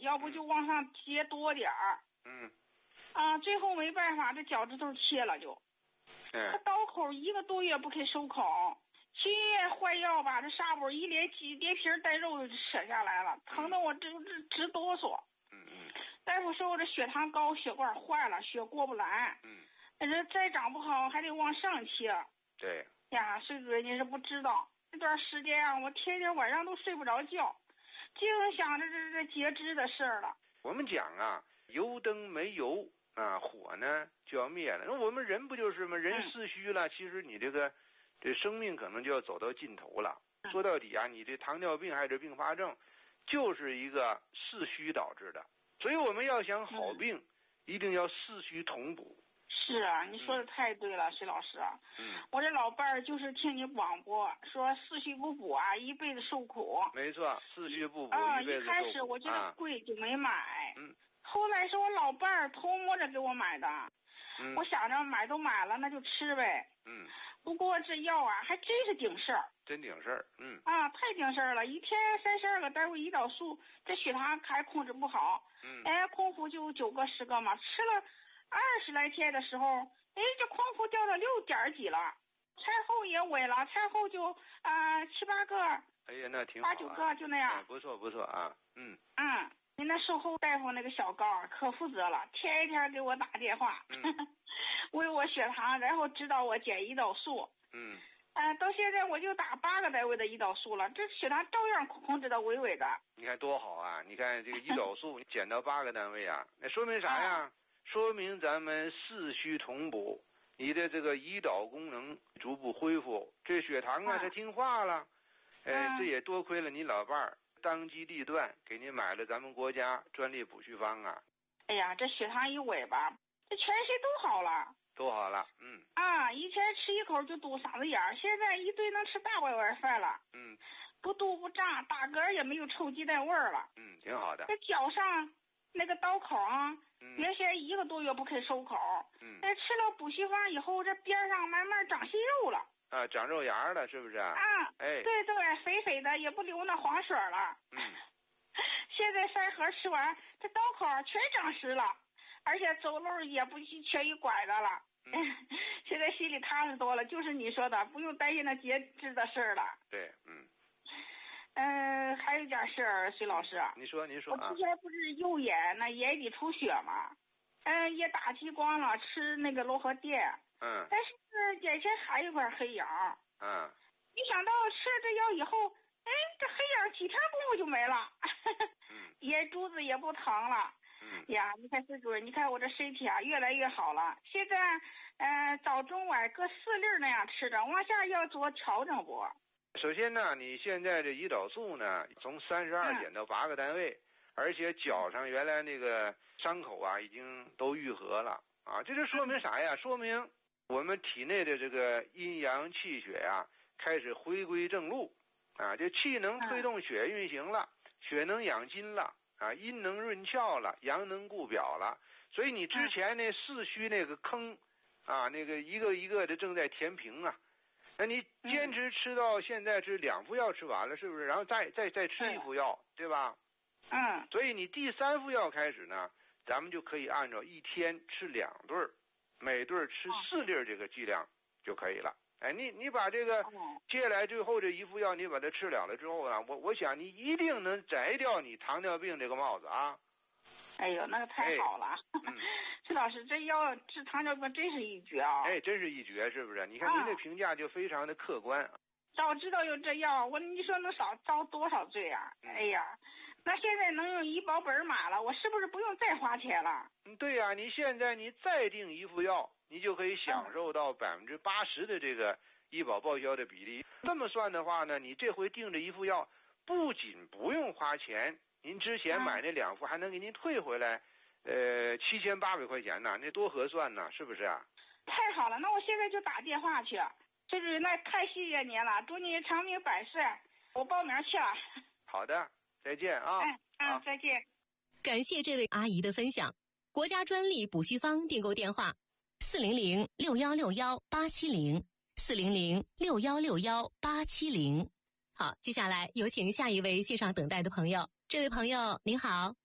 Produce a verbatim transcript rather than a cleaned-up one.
要不就往上接多点儿。 嗯。 啊，最后没办法，这脚趾头切了就。 嗯。 他刀口一个多月不肯收口，七月换药把这纱布一连几连皮带肉就扯下来了，疼得我直直直哆嗦。 嗯嗯。 大夫说我这血糖高，血管坏了，血过不来。 嗯。 这再长不好还得往上切。 对。 呀，水主任你是不知道，这段时间啊，我天天晚上都睡不着觉，净想着这这截肢的事儿了。 我们讲啊，油灯没油啊，火呢就要灭了。那我们人不就是吗？人四虚了，嗯、其实你这个这生命可能就要走到尽头了。嗯、说到底啊，你这糖尿病还是并发症，就是一个四虚导致的。所以我们要想好病，嗯、一定要四虚同补。 是啊，你说的太对了，徐、嗯、老师。 嗯， 我这老伴儿就是听你广播说四虚不补啊，一辈子受苦。 没错，四虚不补、 啊、 一辈子受苦。 一开始我觉得贵就没买， 嗯， 后来是我老伴儿偷摸着给我买的。 嗯， 我想着买都买了，那就吃呗。 嗯， 不过这药啊，还真是顶事儿。 真顶事儿，嗯。 啊，太顶事儿了！一天三十二个单位胰岛素，这血糖还控制不好。 嗯。 哎，空腹就九个十个嘛，吃了二十来天的时候，哎，这空腹掉到六点几了，餐后也稳了，餐后就啊、呃、七八个。 哎呀，那挺好、啊。 八九个就那样。 哎、不错不错啊，嗯。 嗯，您那售后大夫那个小高可负责了，天天给我打电话， 嗯、 问我血糖，然后指导我减胰岛素。 嗯。 啊、呃，到现在我就打八个单位的胰岛素了，这血糖照样控制到稳稳的。 你看多好啊！你看这个胰岛素你减到八个单位啊，那说明啥呀？ 啊、 说明咱们四虚同补，你的这个胰岛功能逐步恢复，这血糖啊它听话了。哎、呃，这也多亏了你老伴儿当机立断给您买了咱们国家专利补虚方啊。 哎呀，这血糖一稳吧，这全身都好了。 都好了，嗯。 啊，以前吃一口就堵嗓子眼儿，现在一顿能吃大碗碗饭了。 嗯。 不肚不胀，打嗝也没有臭鸡蛋味儿了。 嗯，挺好的。 这脚上那个刀口啊， 嗯、 原先一个多月不肯收口。 嗯。 那吃了补虚方以后，这边上慢慢长息肉了。 啊，长肉芽了，是不是？ 啊。 哎。 对对，肥肥的，也不流那黄水了。 嗯。 现在三盒吃完，这刀口全长实了，而且走路也不缺一拐的了。 嗯， 现在心里踏实多了，就是你说的，不用担心那截肢的事儿了。 对，嗯。 嗯、呃，还有一件事儿，徐老师。 你说，你说啊。 我之前不是右眼那眼底出血吗？嗯、呃，也打激光了，吃那个罗和电。 嗯。 但是眼前还有块黑影。 嗯。 没想到吃了这药以后，哎，这黑影几天功夫就没了。 嗯。 眼珠子也不疼了。 嗯呀，你看孙主任，你看我这身体啊越来越好了。现在，呃，早中晚各四粒那样吃着，往下要做调整不？ 首先呢，你现在这胰岛素呢，从三十二减到八个单位，嗯、而且脚上原来那个伤口啊，已经都愈合了啊。这就说明啥呀？说明我们体内的这个阴阳气血呀、啊，开始回归正路啊。这气能推动血运行了，嗯、血能养筋了。啊，阴能润窍了，阳能固表了，所以你之前那四虚那个坑，啊，那个一个一个的正在填平啊。那你坚持吃到现在是两副药吃完了，是不是？然后再再再吃一副药，对吧？ 嗯。 所以你第三副药开始呢，咱们就可以按照一天吃两顿儿，每顿吃四粒这个剂量就可以了。哎，你你把这个接下来最后这一副药你把它吃了了之后啊，我我想你一定能摘掉你糖尿病这个帽子啊！ 哎呦，那个太好了！徐、嗯、老师，这药治糖尿病真是一绝啊！ 哎，真是一绝，是不是？你看您的评价就非常的客观。 早知道有这药，我你说能少遭多少罪啊！ 嗯、 哎呀，那现在能用医保本买了，我是不是不用再花钱了？ 嗯，对呀、啊，你现在你再订一副药。你就可以享受到百分之八十的这个医保报销的比例。这么算的话呢，你这回订这一副药，不仅不用花钱，您之前买那两副还能给您退回来，呃，七千八百块钱呢，那多合算呢，是不是啊？ 太好了，那我现在就打电话去。就是那太谢谢您了，祝您长命百岁，我报名去了。 好的，再见啊！ 哎，嗯，再见。 感谢这位阿姨的分享。国家专利补虚方订购电话。四零零六幺六幺八七零，四零零六幺六幺八七零。好，接下来有请下一位线上等待的朋友。这位朋友您好。